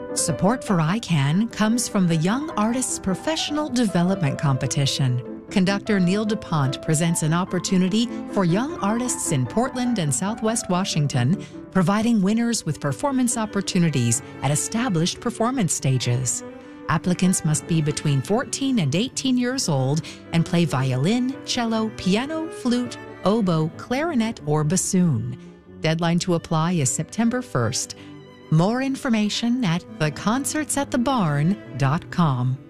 Support for ICANN comes from the Young Artists Professional Development Competition. Conductor Neil DuPont presents an opportunity for young artists in Portland and Southwest Washington, providing winners with performance opportunities at established performance stages. Applicants must be between 14 and 18 years old and play violin, cello, piano, flute, oboe, clarinet, or bassoon. Deadline to apply is September 1st. More information at theconcertsatthebarn.com.